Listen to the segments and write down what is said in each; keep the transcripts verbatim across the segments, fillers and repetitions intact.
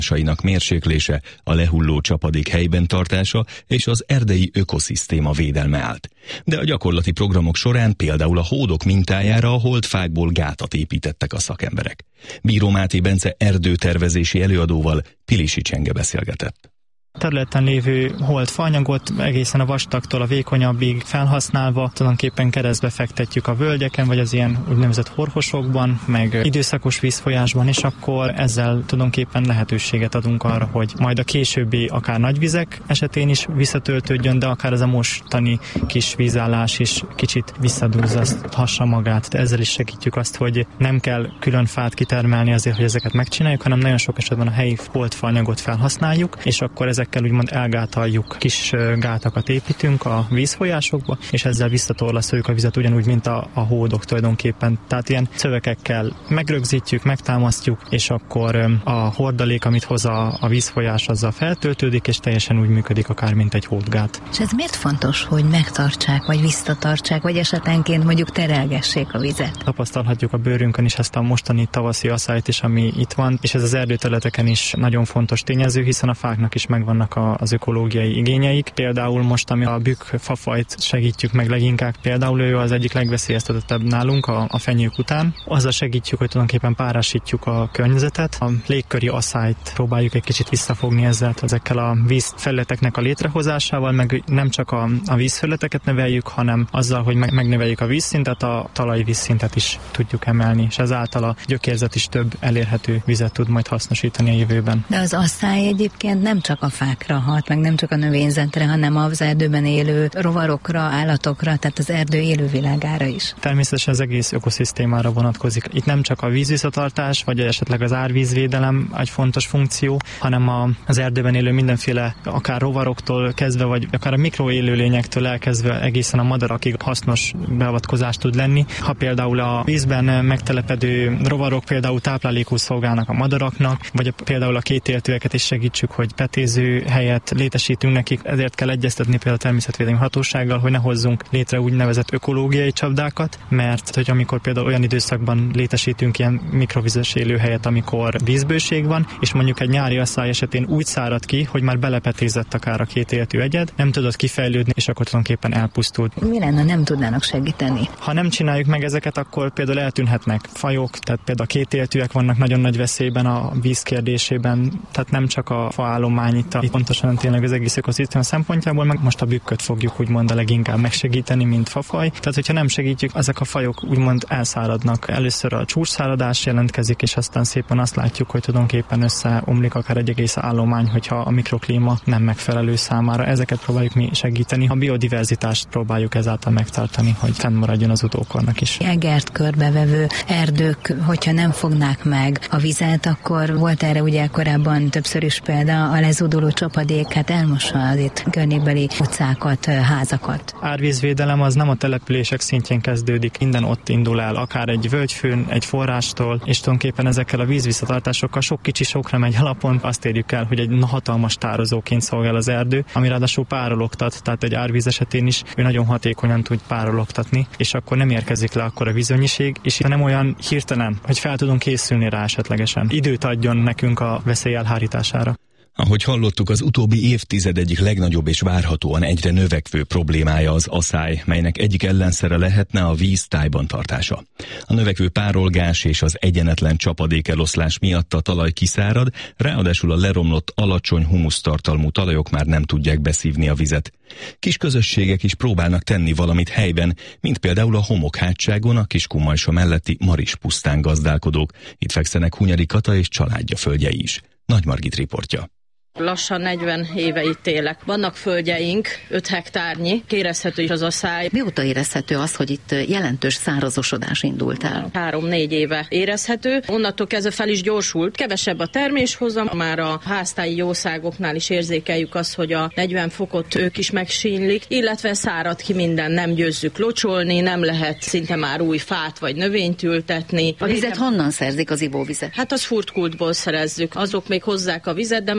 sainak mérséklése, a lehulló csapadék helyben tartása és az erdei ökoszisztéma védelme állt. De a gyakorlati programok során például a hódok mintájára a holdfákból gátat építettek a szakemberek. Bíró Máté Bence erdőtervezési előadóval Pilisi Csenge beszélgetett. Területen lévő holdfaanyagot egészen a vastagtól a vékonyabbig felhasználva tulajdonképpen keresztbe fektetjük a völgyeken, vagy az ilyen úgynevezett horhosokban, meg időszakos vízfolyásban, és akkor ezzel tulajdonképpen lehetőséget adunk arra, hogy majd a későbbi akár nagyvizek esetén is visszatöltődjön, de akár ez a mostani kis vízállás is kicsit visszadúzzaszthassa magát. De ezzel is segítjük azt, hogy nem kell külön fát kitermelni azért, hogy ezeket megcsináljuk, hanem nagyon sok esetben a helyi holdfaanyagot felhasználjuk, és akkor ezek kell úgymond elgátaljuk, kis gátakat építünk a vízfolyásokba, és ezzel visszatorlaszoljuk a vizet ugyanúgy, mint a, a hódok tulajdonképpen. Tehát ilyen szövegekkel megrögzítjük, megtámasztjuk, és akkor a hordalék, amit hoz a, a vízfolyás, azzal feltöltődik, és teljesen úgy működik akár, mint egy hódgát. És ez miért fontos, hogy megtartsák, vagy visszatartsák, vagy esetenként mondjuk terelgessék a vizet? Tapasztalhatjuk a bőrünkön is ezt a mostani tavaszi asszályt is, ami itt van, és ez az erdőterületeken is nagyon fontos tényező, hiszen a fáknak is megvan az ökológiai igényeik. Például most, ami a bükk fafajt segítjük meg leginkább, például ő az egyik legveszélyeztetettebb nálunk a, a fenyők után. Azzal segítjük, hogy tulajdonképpen párásítjuk a környezetet. A légköri asszályt próbáljuk egy kicsit visszafogni ezzel, ezekkel a vízfelületeknek a létrehozásával, meg nem csak a, a vízfelületeket neveljük, hanem azzal, hogy meg, megnöveljük a vízszintet, a talaj vízszintet is tudjuk emelni, és ezáltal a gyökérzet is több elérhető vizet tud majd hasznosítani a jövőben. De az asszály egyébként nem csak a fákra hat, meg nem csak a növényzetre, hanem az erdőben élő rovarokra, állatokra, tehát az erdő élővilágára is. Természetesen az egész ökoszisztémára vonatkozik. Itt nem csak a vízvisszatartás, vagy esetleg az árvízvédelem egy fontos funkció, hanem a, az erdőben élő mindenféle, akár rovaroktól kezdve, vagy akár a mikroélőlényektől elkezdve egészen a madarakig hasznos beavatkozás tud lenni. Ha például a vízben megtelepedő rovarok például táplálékul szolgálnak a madaraknak, vagy például a kétéltőeket is segítsük, hogy petéző helyet létesítünk nekik, ezért kell egyeztetni például a természetvédelmi hatósággal, hogy ne hozzunk létre úgynevezett ökológiai csapdákat, mert hogy amikor például olyan időszakban létesítünk ilyen mikrovizes élőhelyet, amikor vízbőség van, és mondjuk egy nyári asszály esetén úgy szárad ki, hogy már belepetézett akár a két éltő egyed, nem tudott kifejlődni, és akkor tulajdonképpen elpusztult. Mi lenne, nem tudnának segíteni? Ha nem csináljuk meg ezeket, akkor például eltűnhetnek fajok, tehát például a két éltőek vannak nagyon nagy veszélyben a víz kérdésében, tehát nem csak a faállomány itt, a, itt pontosan tényleg az egész ökoszisztéma szempontjából, meg most a bükköt fogjuk úgymond a leginkább megsegíteni, mint fafaj. Tehát, hogyha nem segítjük, ezek a fajok úgymond elszáradnak. Először a csúcsszáradás jelentkezik, és aztán szépen azt látjuk, hogy tulajdonképpen összeomlik akár egy egész állomány, hogyha a mikroklíma nem megfelelő számára. Ezeket próbáljuk mi segíteni. A biodiverzitást próbáljuk ezáltal megtartani, hogy fennmaradjon az utókornak is. Egert körbevevő erdők, hogyha nem fognák meg a vizet, akkor volt erre ugye korábban többször is példa, a lezúduló csapadék, hát elmossa az itt környékbeli utcákat, házakat. Árvízvédelem az nem a települések szintjén kezdődik, minden ott indul el, akár egy völgyfőn, egy forrástól, és tulajdonképpen ezekkel a vízvisszatartásokkal sok kicsi sokra megy alapon, azt érjük el, hogy egy hatalmas tározóként szolgál az erdő, ami ráadásul párologtat, tehát egy árvíz esetén is ő nagyon hatékonyan tud párologtatni, és akkor nem érkezik le akkor a vízönnyiség, és nem olyan hirtelen, hogy fel tudunk készülni rá esetlegesen. Időt adjon nekünk a veszély elhárítására. Ahogy hallottuk, az utóbbi évtized egyik legnagyobb és várhatóan egyre növekvő problémája az aszály, melynek egyik ellenszere lehetne a víz tájban tartása. A növekvő párolgás és az egyenetlen csapadékeloszlás miatt a talaj kiszárad, ráadásul a leromlott alacsony humusztartalmú talajok már nem tudják beszívni a vizet. Kis közösségek is próbálnak tenni valamit helyben, mint például a Homokhátságon a Kiskunmajsa melletti Maris pusztán gazdálkodók. Itt fekszenek Hunyadi Kata és családja földjei is. Nagy Margit riportja. Lassan negyven éve itt élek. Vannak földjeink, öt hektárnyi, érezhető is az asszály. Mióta érezhető az, hogy itt jelentős szárazosodás indult el? Három-négy éve érezhető. Onnantól kezdve fel is gyorsult. Kevesebb a terméshozam, már a háztáji jószágoknál is érzékeljük azt, hogy a negyven fokot ők is megsínlik, illetve szárad ki minden, nem győzzük locsolni, nem lehet szinte már új fát vagy növényt ültetni. A vizet honnan szerzik, az ivóvizet? Hát az furtkultból szerezzük. Azok még hozzák a vizet, de már az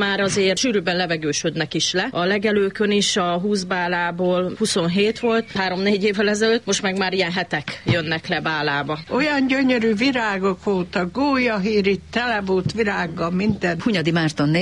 azért sűrűbben levegősödnek is le. A legelőkön is a húsz bálából huszonhét volt három-négy évvel ezelőtt, most meg már ilyen hetek jönnek le bálába. Olyan gyönyörű virágok voltak, gólyahír itt tele volt virággal, minden. Hunyadi Márton